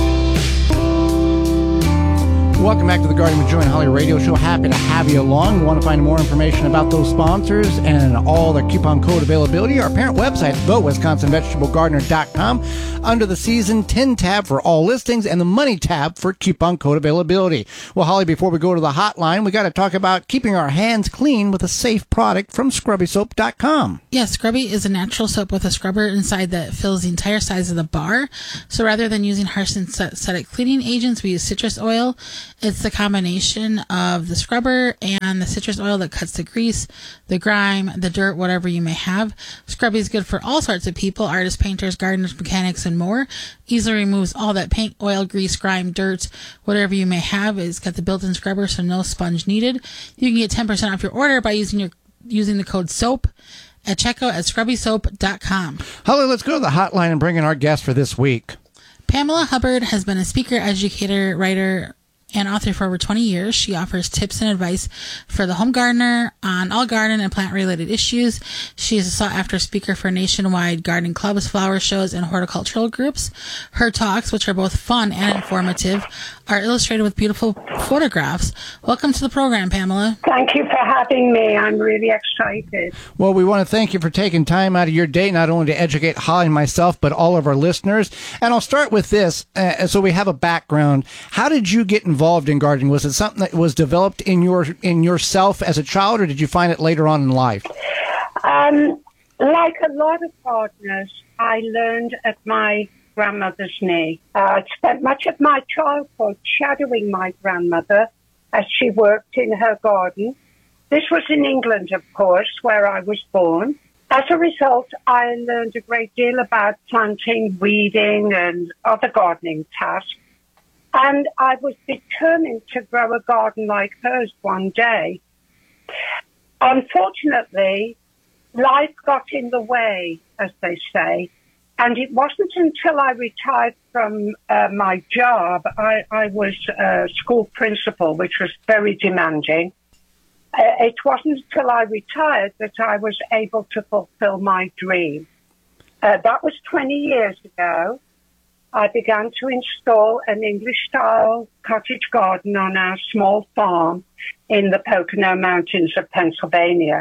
Welcome back to the Garden with Joey and Holly radio show. Happy to have you along. We want to find more information about those sponsors and all the coupon code availability. Our parent website, the wisconsin vegetable gardener dot com, under the Season ten tab for all listings and the Money tab for coupon code availability. Well, Holly, before we go to the hotline, we got to talk about keeping our hands clean with a safe product from scrubby soap dot com. Yeah, Scrubby is a natural soap with a scrubber inside that fills the entire size of the bar. So rather than using harsh synthetic cleaning agents, we use citrus oil. It's the combination of the scrubber and the citrus oil that cuts the grease, the grime, the dirt, whatever you may have. Scrubby is good for all sorts of people, artists, painters, gardeners, mechanics, and more. Easily removes all that paint, oil, grease, grime, dirt, whatever you may have. It's got the built-in scrubber, so no sponge needed. You can get ten percent off your order by using your using the code SOAP at checkout at scrubby soap dot com. Holly, let's go to the hotline and bring in our guest for this week. Pamela Hubbard has been a speaker, educator, writer, and author for over twenty years. She offers tips and advice for the home gardener on all garden and plant-related issues. She is a sought-after speaker for nationwide garden clubs, flower shows, and horticultural groups. Her talks, which are both fun and informative, are illustrated with beautiful photographs. Welcome to the program, Pamela. Thank you for having me. I'm really excited. Well, we want to thank you for taking time out of your day, not only to educate Holly and myself, but all of our listeners. And I'll start with this, uh, so we have a background. How did you get involved involved in gardening? Was it something that was developed in your in yourself as a child, or did you find it later on in life? Um, like a lot of gardeners, I learned at my grandmother's knee. Uh, I spent much of my childhood shadowing my grandmother as she worked in her garden. This was in England, of course, where I was born. As a result, I learned a great deal about planting, weeding, and other gardening tasks. And I was determined to grow a garden like hers one day. Unfortunately, life got in the way, as they say. And it wasn't until I retired from uh, my job, I, I was a school principal, which was very demanding. Uh, it wasn't until I retired that I was able to fulfill my dream. Uh, that was twenty years ago. I began to install an English-style cottage garden on our small farm in the Pocono Mountains of Pennsylvania.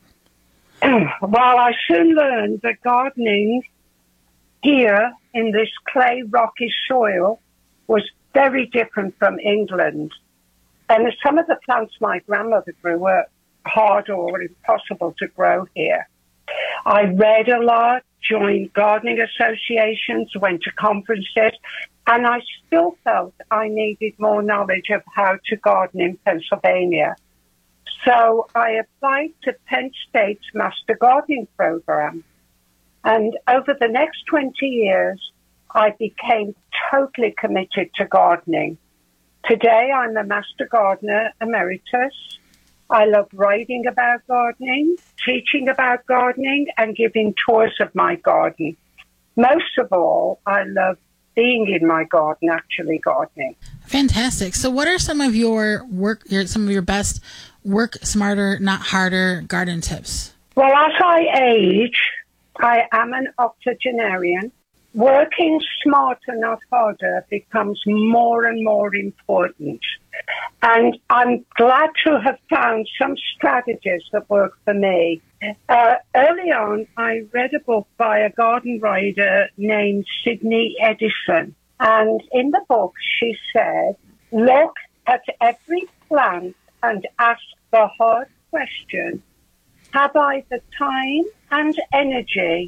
While I soon learned that gardening here in this clay, rocky soil was very different from England. And some of the plants my grandmother grew were hard or impossible to grow here. I read a lot, joined gardening associations, went to conferences, and I still felt I needed more knowledge of how to garden in Pennsylvania. So I applied to Penn State's Master Gardening Program. And over the next twenty years, I became totally committed to gardening. Today, I'm a Master Gardener Emeritus. I love writing about gardening, teaching about gardening, and giving tours of my garden. Most of all, I love being in my garden, actually gardening. Fantastic. So what are some of your work, your, some of your best work smarter, not harder garden tips? Well, as I age, I am an octogenarian. Working smarter, not harder, becomes more and more important. And I'm glad to have found some strategies that work for me. Uh, early on, I read a book by a garden writer named Sydney Edison. And in the book, she said, look at every plant and ask the hard question, have I the time and energy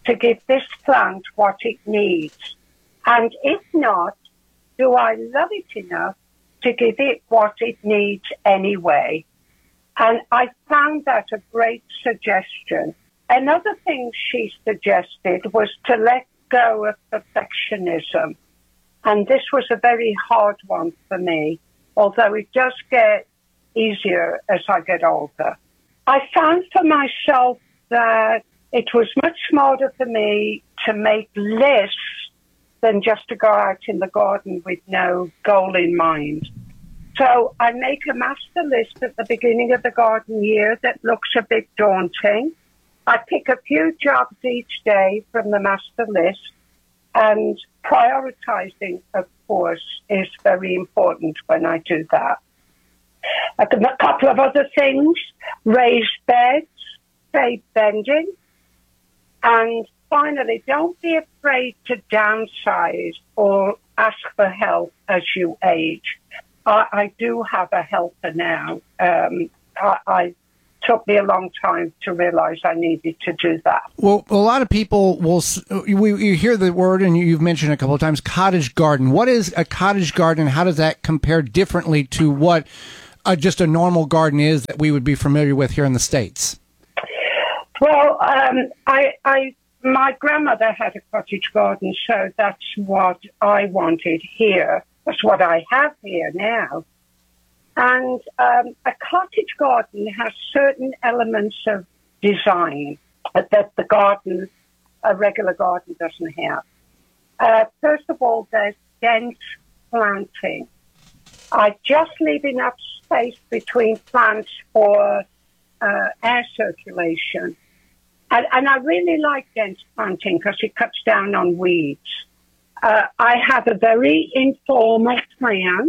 to give this plant what it needs? And if not, do I love it enough to give it what it needs anyway? And I found that a great suggestion. Another thing she suggested was to let go of perfectionism. And this was a very hard one for me, although it does get easier as I get older. I found for myself that it was much smarter for me to make lists than just to go out in the garden with no goal in mind. So I make a master list at the beginning of the garden year that looks a bit daunting. I pick a few jobs each day from the master list, and prioritizing, of course, is very important when I do that. A couple of other things: raised beds, save bending, and finally, don't be afraid to downsize or ask for help as you age. I, I do have a helper now. Um, I, I took me a long time to realize I needed to do that. Well, a lot of people will, we, you hear the word, and you've mentioned a couple of times, cottage garden. What is a cottage garden? How does that compare differently to what uh, just a normal garden is that we would be familiar with here in the States? Well, um, I, I, my grandmother had a cottage garden, so that's what I wanted here. That's what I have here now. And um, a cottage garden has certain elements of design that the garden, a regular garden, doesn't have. Uh, first of all, there's dense planting. I just leave enough space between plants for uh, air circulation. And, and I really like dense planting because it cuts down on weeds. Uh, I have a very informal plan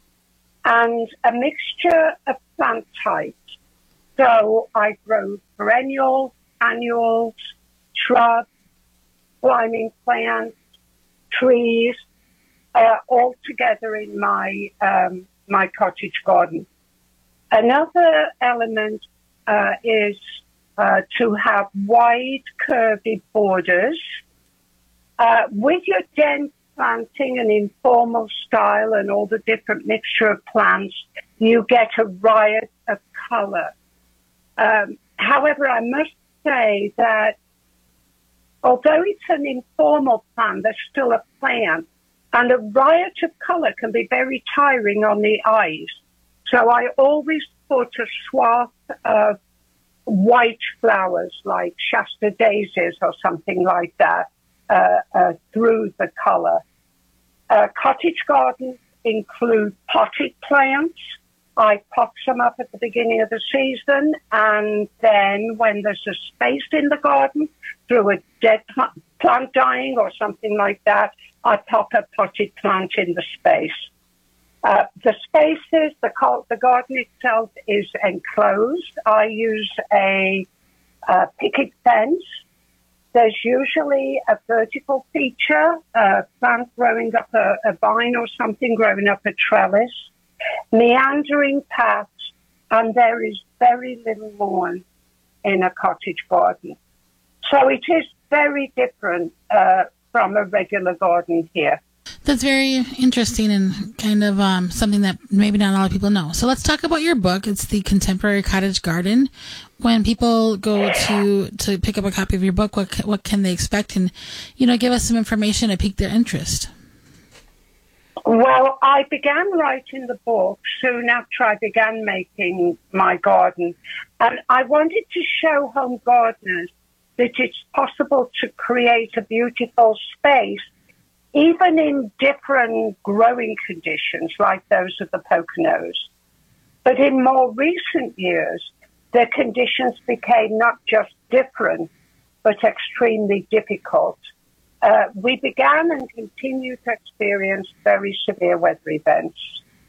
and a mixture of plant types. So I grow perennials, annuals, shrubs, climbing plants, trees, uh, all together in my um, my cottage garden. Another element uh, is uh, to have wide, curvy borders. Uh, with your dense planting and informal style and all the different mixture of plants, you get a riot of color. Um, however, I must say that although it's an informal plan, there's still a plan, and a riot of color can be very tiring on the eyes. So I always put a swath of white flowers like Shasta daisies or something like that uh, uh, through the color. Uh, cottage gardens include potted plants. I pot some up at the beginning of the season, and then when there's a space in the garden through a dead plant dying or something like that, I pop a potted plant in the space. Uh, the spaces, the, the garden itself is enclosed. I use a, a picket fence. There's usually a vertical feature, a plant growing up a, a vine or something growing up a trellis, meandering paths, and there is very little lawn in a cottage garden. So it is very different uh, from a regular garden here. That's very interesting and kind of um, something that maybe not a lot of people know. So let's talk about your book. It's The Contemporary Cottage Garden. When people go to to pick up a copy of your book, what what can they expect? And, you know, give us some information to pique their interest. Well, I began writing the book soon after I began making my garden. And I wanted to show home gardeners that it's possible to create a beautiful space even in different growing conditions like those of the Poconos. But in more recent years, the conditions became not just different, but extremely difficult. Uh, we began and continue to experience very severe weather events.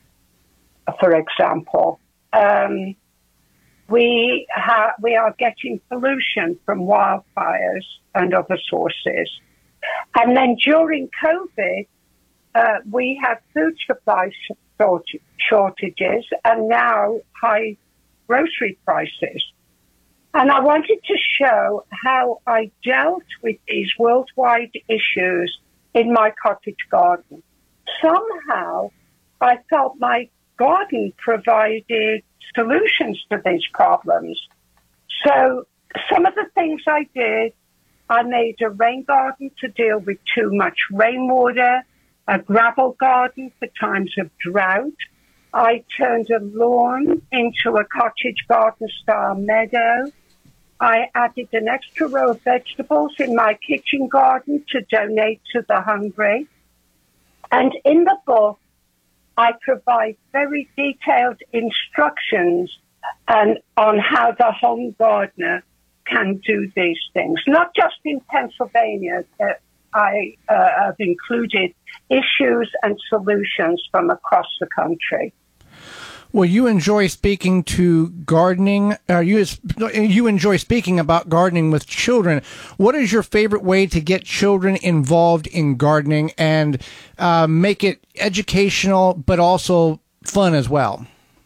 For example, um, we, ha- we are getting pollution from wildfires and other sources. And then during COVID, uh, we had food supply shortages and now high grocery prices. And I wanted to show how I dealt with these worldwide issues in my cottage garden. Somehow, I felt my garden provided solutions to these problems. So some of the things I did, I made a rain garden to deal with too much rainwater, a gravel garden for times of drought. I turned a lawn into a cottage garden-style meadow. I added an extra row of vegetables in my kitchen garden to donate to the hungry. And in the book, I provide very detailed instructions and on how the home gardener can do these things. Not just in Pennsylvania, that I uh, have included issues and solutions from across the country. Well, you enjoy speaking to gardening. Uh, you you enjoy speaking about gardening with children. What is your favorite way to get children involved in gardening and uh, make it educational, but also fun as well?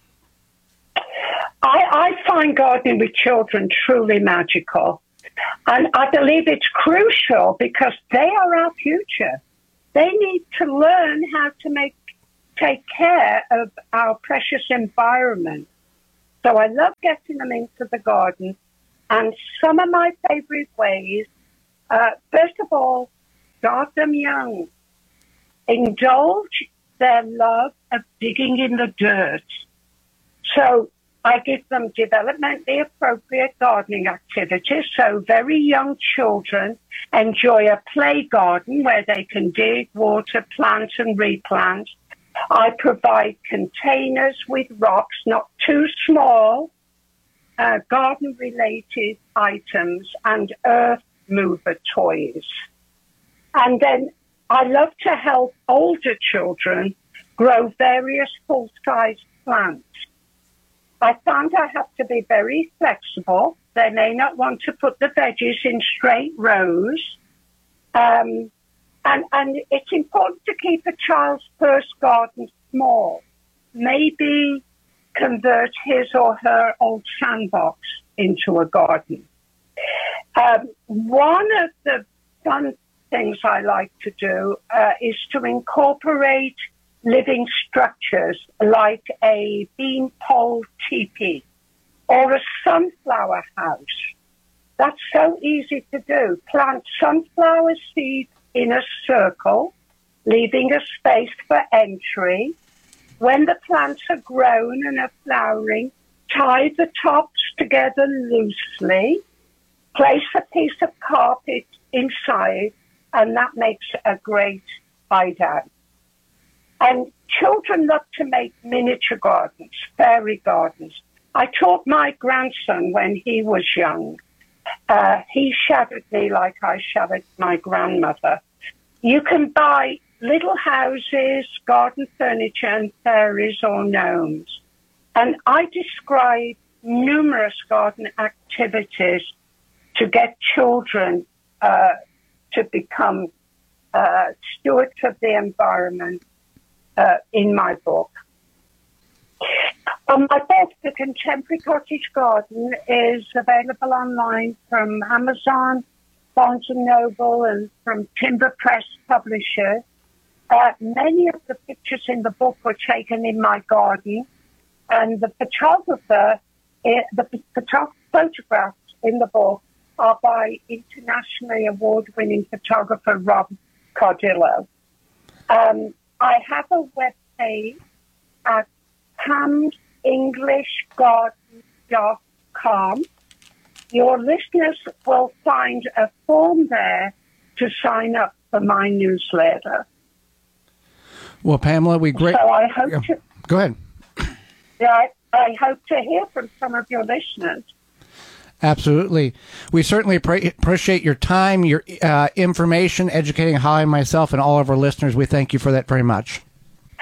I, I find gardening with children truly magical. And I believe it's crucial because they are our future. They need to learn how to make take care of our precious environment. So I love getting them into the garden. And some of my favorite ways, uh, first of all, start them young. Indulge their love of digging in the dirt. So I give them developmentally appropriate gardening activities. So very young children enjoy a play garden where they can dig, water, plant, and replant. I provide containers with rocks, not too small, uh, garden-related items, and earth mover toys. And then I love to help older children grow various full-size plants. I found I have to be very flexible. They may not want to put the veggies in straight rows. Um, And, and it's important to keep a child's first garden small. Maybe convert his or her old sandbox into a garden. Um, one of the fun things I like to do uh, is to incorporate living structures like a beanpole teepee or a sunflower house. That's so easy to do. Plant sunflower seeds in a circle, leaving a space for entry. When the plants are grown and are flowering, tie the tops together loosely, place a piece of carpet inside, and that makes a great hideout. And children love to make miniature gardens, fairy gardens. I taught my grandson when he was young. Uh, he shadowed me like I shadowed my grandmother. You can buy little houses, garden furniture, and fairies or gnomes. And I describe numerous garden activities to get children uh, to become uh, stewards of the environment uh, in my book. Um, my book, The Contemporary Cottage Garden, is available online from Amazon, Barnes and Noble, and from Timber Press Publishers. Uh, many of the pictures in the book were taken in my garden, and the photographer, uh, the photo- photographs in the book are by internationally award-winning photographer Rob Cardillo. Um, I have a web page at pams english garden dot com. Your listeners will find a form there to sign up for my newsletter. Well, Pamela, we great. So I hope to. Go ahead. Yeah, I, I hope to hear from some of your listeners. Absolutely. We certainly pre- appreciate your time, your uh, information, educating Holly, myself, and all of our listeners. We thank you for that very much.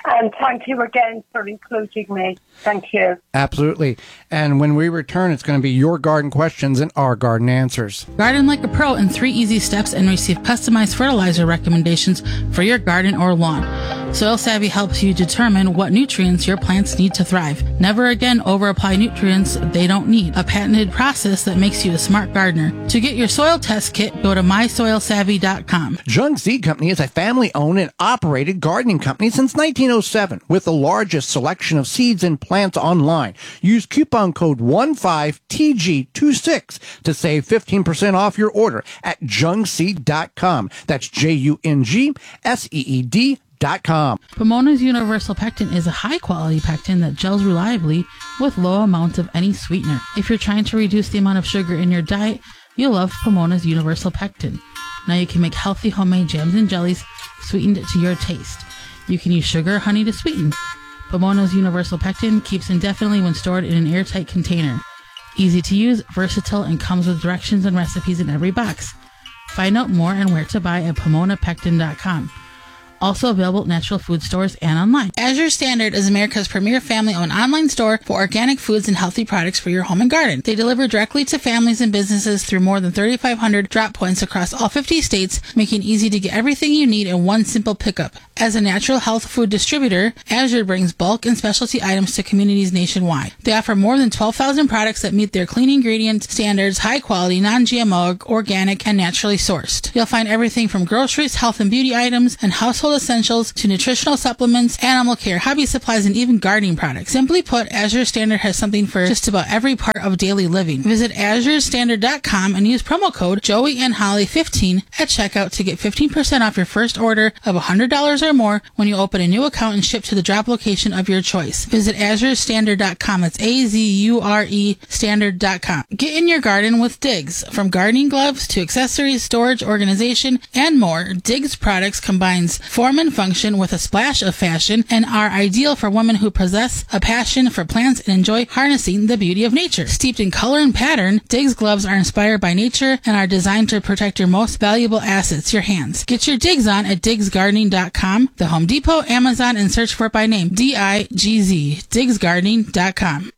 And thank you again for including me. Thank you. Absolutely. And when we return, it's going to be your garden questions and our garden answers. Garden like a pro in three easy steps and receive customized fertilizer recommendations for your garden or lawn. Soil Savvy helps you determine what nutrients your plants need to thrive. Never again over-apply nutrients they don't need. A patented process that makes you a smart gardener. To get your soil test kit, go to my soil savvy dot com. Jung Seed Company is a family-owned and operated gardening company since nineteen oh seven with the largest selection of seeds and plants online. Use coupon code one five T G two six to save fifteen percent off your order at jung seed dot com. That's J U N G S E E D dot com. Pomona's Universal Pectin is a high-quality pectin that gels reliably with low amounts of any sweetener. If you're trying to reduce the amount of sugar in your diet, you'll love Pomona's Universal Pectin. Now you can make healthy homemade jams and jellies sweetened to your taste. You can use sugar or honey to sweeten. Pomona's Universal Pectin keeps indefinitely when stored in an airtight container. Easy to use, versatile, and comes with directions and recipes in every box. Find out more and where to buy at pomona pectin dot com. Also available at natural food stores and online. Azure Standard is America's premier family-owned online store for organic foods and healthy products for your home and garden. They deliver directly to families and businesses through more than thirty-five hundred drop points across all fifty states, making it easy to get everything you need in one simple pickup. As a natural health food distributor, Azure brings bulk and specialty items to communities nationwide. They offer more than twelve thousand products that meet their clean ingredient standards, high quality, non-G M O, organic, and naturally sourced. You'll find everything from groceries, health and beauty items, and household essentials to nutritional supplements, animal care, hobby supplies, and even gardening products. Simply put, Azure Standard has something for just about every part of daily living. Visit azure standard dot com and use promo code Joey and Holly fifteen at checkout to get fifteen percent off your first order of one hundred dollars or more when you open a new account and ship to the drop location of your choice. Visit azure standard dot com. That's A Z U R E standard dot com. Get in your garden with Diggs. From gardening gloves to accessories, storage, organization, and more, Diggs products combines form and function with a splash of fashion and are ideal for women who possess a passion for plants and enjoy harnessing the beauty of nature. Steeped in color and pattern, Diggs gloves are inspired by nature and are designed to protect your most valuable assets, your hands. Get your Diggs on at diggs gardening dot com, the Home Depot, Amazon, and search for it by name, D I G Z, diggs gardening dot com.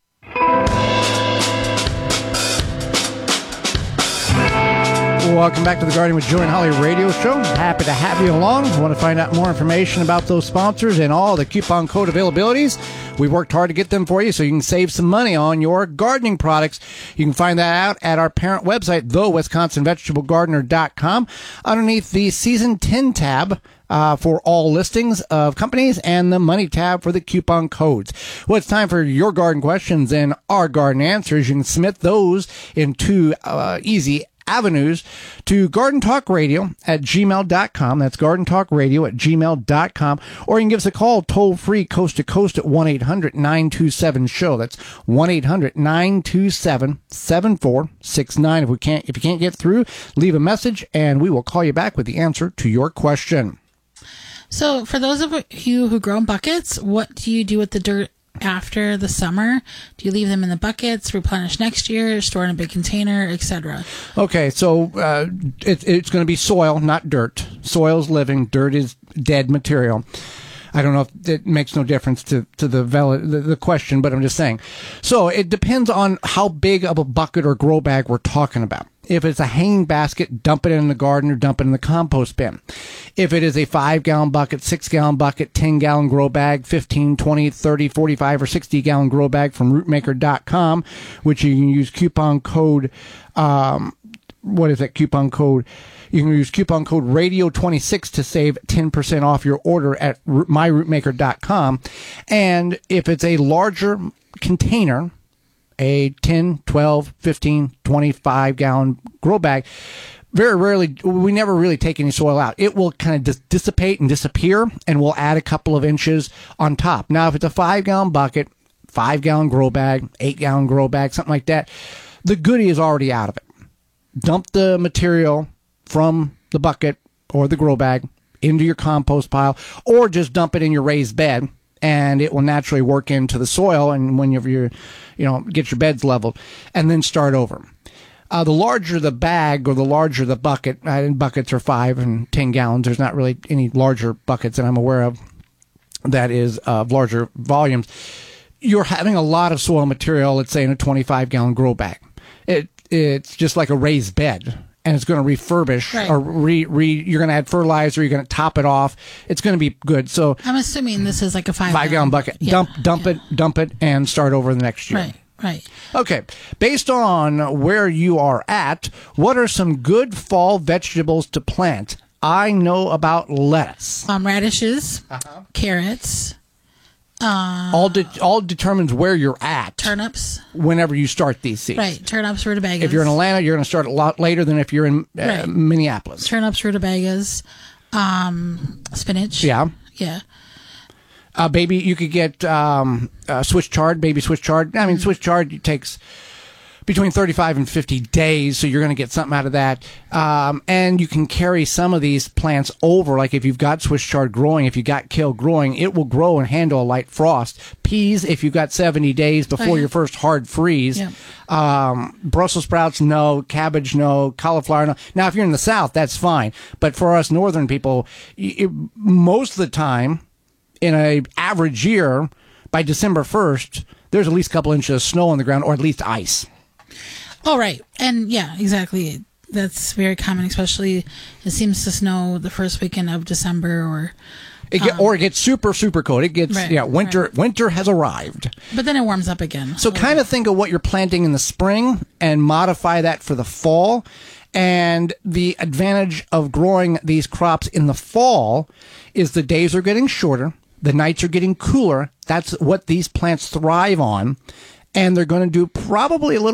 Welcome back to the Gardening with Joey and Holly radio show. Happy to have you along. If you want to find out more information about those sponsors and all the coupon code availabilities, we worked hard to get them for you so you can save some money on your gardening products. You can find that out at our parent website, the wisconsin vegetable gardener dot com, underneath the Season ten tab. Uh, for all listings of companies and the money tab for the coupon codes. Well, it's time for your garden questions and our garden answers. You can submit those in two uh, easy avenues to Garden Talk Radio at gmail dot com. That's Garden Talk Radio at gmail dot com. Or you can give us a call toll free coast to coast at one eight hundred nine two seven show. That's one eight hundred nine two seven seven four six nine. If we can't, if you can't get through, leave a message and we will call you back with the answer to your question. So for those of you who grow in buckets, what do you do with the dirt after the summer? Do you leave them in the buckets, replenish next year, store in a big container, et cetera? Okay, so uh, it, it's going to be soil, not dirt. Soil's living, dirt is dead material. I don't know if it makes no difference to, to the, valid, the the question, but I'm just saying. So it depends on how big of a bucket or grow bag we're talking about. If it's a hanging basket, dump it in the garden or dump it in the compost bin. If it is a five-gallon bucket, six-gallon bucket, ten-gallon grow bag, fifteen, twenty, thirty, forty-five, or sixty-gallon grow bag from root maker dot com, which you can use coupon code, um, what is that coupon code? You can use coupon code radio twenty-six to save ten percent off your order at my root maker dot com. And if it's a larger container, a ten, twelve, fifteen, twenty-five gallon grow bag, very rarely, we never really take any soil out. It will kind of dis- dissipate and disappear, and we'll add a couple of inches on top. Now, if it's a five gallon bucket, five gallon grow bag, eight gallon grow bag, something like that, the goodie is already out of it. Dump the material from the bucket or the grow bag into your compost pile, or just dump it in your raised bed, and it will naturally work into the soil. And when you're, you know, get your beds leveled, and then start over. Uh, the larger the bag or the larger the bucket, uh, buckets are five and ten gallons. There's not really any larger buckets that I'm aware of. that is of larger volumes, you're having a lot of soil material, let's say in a twenty-five gallon grow bag. It It's just like a raised bed. And it's going to refurbish Right. or re, re you're going to add fertilizer, you're going to top it off. It's going to be good. So I'm assuming this is like a five, five gallon bucket. Yeah. Dump dump it, dump it, and start over the next year. Right, right. Okay. Based on where you are at, what are some good fall vegetables to plant? I know about lettuce. Um, radishes, carrots, uh, all de- all determines where you're at. turnips. Whenever you start these seeds. Right, turnips, rutabagas. If you're in Atlanta, you're going to start a lot later than if you're in uh, Right. Minneapolis. Turnips, rutabagas, um, spinach. Yeah. Yeah. Uh, baby, you could get um, uh, Swiss chard, baby Swiss chard. I mean, Swiss chard takes between thirty-five and fifty days, so you're going to get something out of that. Um, and you can carry some of these plants over, like if you've got Swiss chard growing, if you got kale growing, it will grow and handle a light frost. Peas, if you've got seventy days before Oh, yeah. your first hard freeze. Yeah. Um, Brussels sprouts, no. Cabbage, no. Cauliflower, no. Now, if you're in the South, that's fine. But for us northern people, y- it, most of the time, in a average year, by December first, there's at least a couple inches of snow on the ground, or at least ice. Oh, right. And yeah, exactly. That's very common, especially it seems to snow the first weekend of December or. It get, um, or it gets super, super cold. It gets, Right, yeah, winter, winter has arrived. But then it warms up again. So kind of think of what you're planting in the spring and modify that for the fall. And the advantage of growing these crops in the fall is the days are getting shorter. The nights are getting cooler. That's what these plants thrive on. And they're going to do probably a little